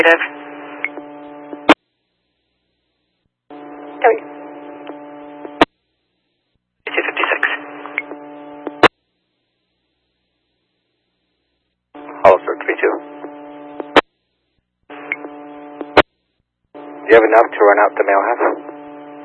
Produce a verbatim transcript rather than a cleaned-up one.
Negative. two fifty-six. Hollister three two. Do you have enough to run out the mail house?